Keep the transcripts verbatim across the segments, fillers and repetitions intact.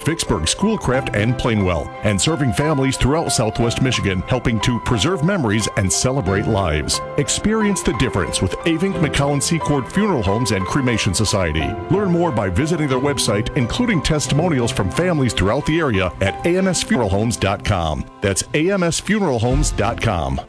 Vicksburg, Schoolcraft, and Plainwell, and serving families throughout Southwest Michigan, helping to preserve memories and celebrate lives. Experience the difference with Avink McCollin Secord Funeral Homes and Cremation Society. Learn more by visiting their website, including testimonials from families throughout the area at a m s funeral homes dot com. That's a m s funeral homes dot com.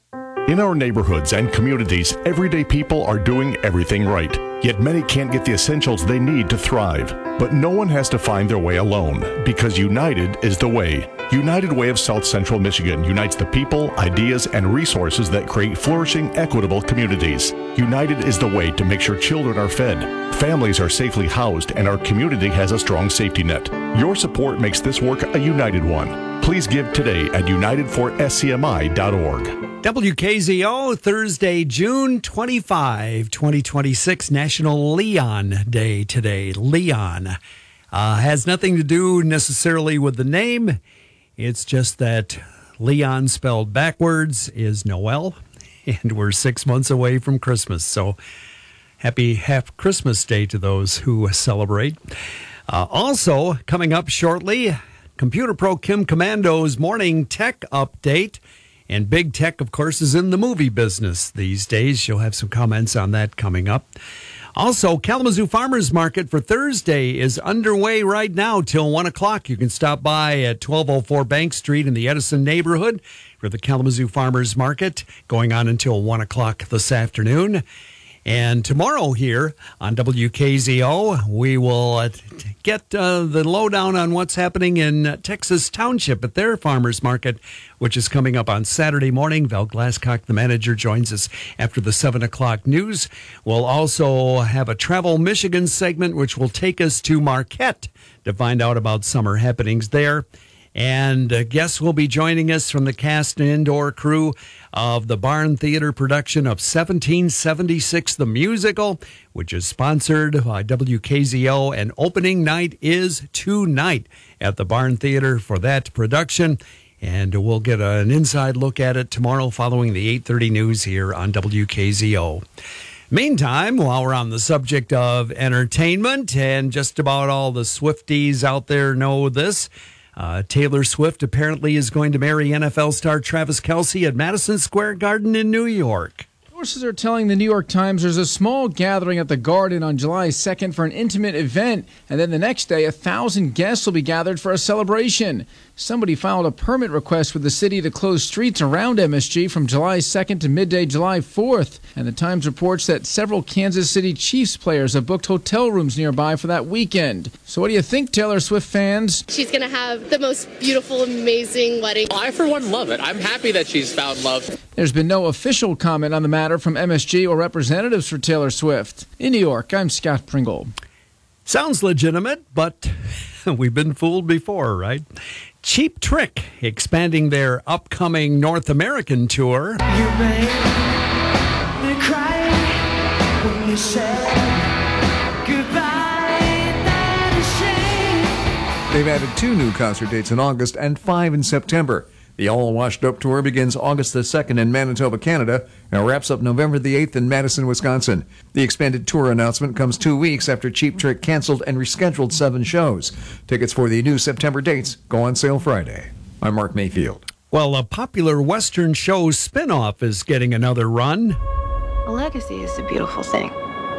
In our neighborhoods and communities, everyday people are doing everything right. Yet many can't get the essentials they need to thrive. But no one has to find their way alone, because United is the way. United Way of South Central Michigan unites the people, ideas, and resources that create flourishing, equitable communities. United is the way to make sure children are fed, families are safely housed, and our community has a strong safety net. Your support makes this work a united one. Please give today at united for s c m i dot org. W K Z O, Thursday, June twenty-fifth, twenty twenty-six, National Leon Day today. Leon uh, has nothing to do necessarily with the name. It's just that Leon spelled backwards is Noel, and we're six months away from Christmas. So happy half Christmas Day to those who celebrate. Uh, also, coming up shortly, Computer Pro Kim Commando's morning tech update. And big tech, of course, is in the movie business these days. She'll have some comments on that coming up. Also, Kalamazoo Farmers Market for Thursday is underway right now till one o'clock. You can stop by at twelve oh four Bank Street in the Edison neighborhood for the Kalamazoo Farmers Market, going on until one o'clock this afternoon. And tomorrow here on W K Z O, we will uh, get uh, the lowdown on what's happening in uh, Texas Township at their farmers market, which is coming up on Saturday morning. Val Glasscock, the manager, joins us after the seven o'clock news. We'll also have a Travel Michigan segment, which will take us to Marquette to find out about summer happenings there. And uh, guests will be joining us from the cast and indoor crew of the Barn Theater production of seventeen seventy-six, the musical, which is sponsored by W K Z O. And opening night is tonight at the Barn Theater for that production. And we'll get an inside look at it tomorrow following the eight thirty news here on W K Z O. Meantime, while we're on the subject of entertainment, and just about all the Swifties out there know this, Uh, Taylor Swift apparently is going to marry N F L star Travis Kelce at Madison Square Garden in New York. Sources are telling the New York Times there's a small gathering at the Garden on July second for an intimate event, and then the next day a thousand guests will be gathered for a celebration. Somebody filed a permit request with the city to close streets around M S G from July second to midday July fourth, and the Times reports that several Kansas City Chiefs players have booked hotel rooms nearby for that weekend. So what do you think, Taylor Swift fans? She's going to have the most beautiful, amazing wedding. I, for one, love it. I'm happy that she's found love. There's been no official comment on the matter from M S G or representatives for Taylor Swift. In New York, I'm Scott Pringle. Sounds legitimate, but we've been fooled before, right? Cheap Trick expanding their upcoming North American tour. You made me cry when you said goodbye. That is shame. They've added two new concert dates in August and five in September. The All Washed Up Tour begins August the second in Manitoba, Canada, and wraps up November the eighth in Madison, Wisconsin. The expanded tour announcement comes two weeks after Cheap Trick canceled and rescheduled seven shows. Tickets for the new September dates go on sale Friday. I'm Mark Mayfield. Well, a popular Western show spinoff is getting another run. A legacy is a beautiful thing,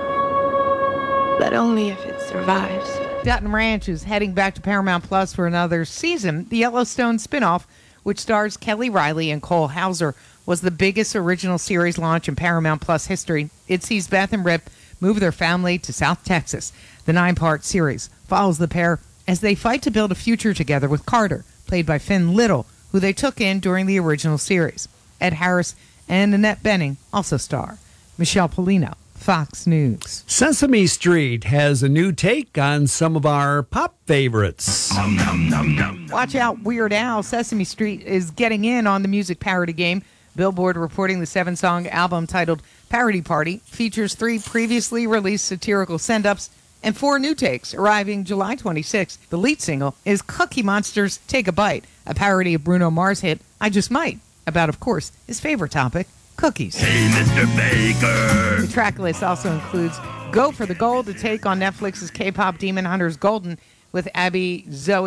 but only if it survives. Dutton Ranch is heading back to Paramount Plus for another season. The Yellowstone spinoff, which stars Kelly Riley and Cole Hauser, was the biggest original series launch in Paramount Plus history. It sees Beth and Rip move their family to South Texas. The nine-part series follows the pair as they fight to build a future together with Carter, played by Finn Little, who they took in during the original series. Ed Harris and Annette Bening also star. Michelle Polino, Fox News. Sesame Street has a new take on some of our pop favorites. Nom, nom, nom, nom. Watch out, Weird Al. Sesame Street is getting in on the music parody game. Billboard reporting the seven-song album titled Parody Party features three previously released satirical send-ups and four new takes, arriving July twenty-sixth. The lead single is Cookie Monster's Take a Bite, a parody of Bruno Mars' hit I Just Might, about, of course, his favorite topic, cookies. Hey, Mister Baker. The track list also includes Go for the Gold, to take on Netflix's K-pop Demon Hunters Golden with Abby Zoe